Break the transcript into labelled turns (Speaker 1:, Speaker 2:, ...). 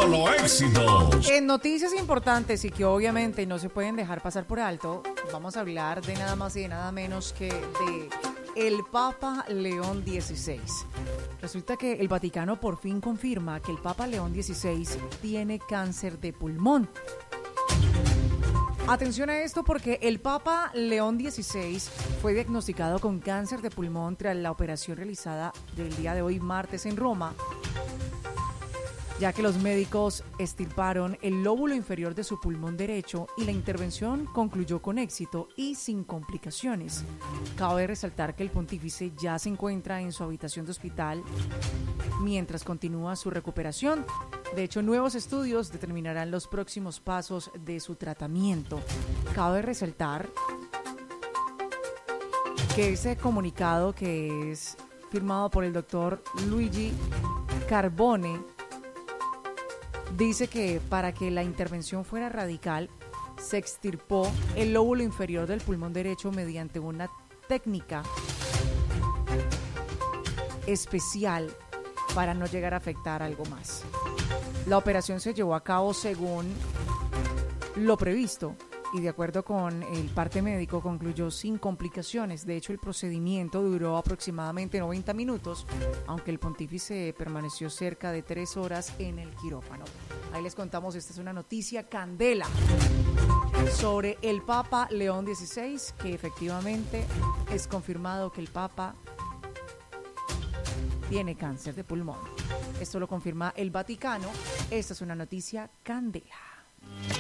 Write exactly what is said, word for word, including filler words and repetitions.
Speaker 1: Solo éxitos.
Speaker 2: En noticias importantes y que obviamente no se pueden dejar pasar por alto, vamos a hablar de nada más y de nada menos que de el Papa León dieciséis. Resulta que el Vaticano por fin confirma que el Papa León dieciséis tiene cáncer de pulmón. Atención a esto porque el Papa León dieciséis fue diagnosticado con cáncer de pulmón tras la operación realizada del día de hoy, martes, en Roma, ya que los médicos extirparon el lóbulo inferior de su pulmón derecho y la intervención concluyó con éxito y sin complicaciones. Cabe resaltar que el pontífice ya se encuentra en su habitación de hospital mientras continúa su recuperación. De hecho, nuevos estudios determinarán los próximos pasos de su tratamiento. Cabe resaltar que ese comunicado, que es firmado por el doctor Luigi Carbone, dice que para que la intervención fuera radical, se extirpó el lóbulo inferior del pulmón derecho mediante una técnica especial para no llegar a afectar algo más. La operación se llevó a cabo según lo previsto y de acuerdo con el parte médico concluyó sin complicaciones. De hecho, el procedimiento duró aproximadamente noventa minutos, aunque el pontífice permaneció cerca de tres horas en el quirófano. Ahí les contamos, esta es una noticia candela sobre el Papa León dieciséis, que efectivamente es confirmado que el Papa tiene cáncer de pulmón. Esto lo confirma el Vaticano. Esta es una noticia candela.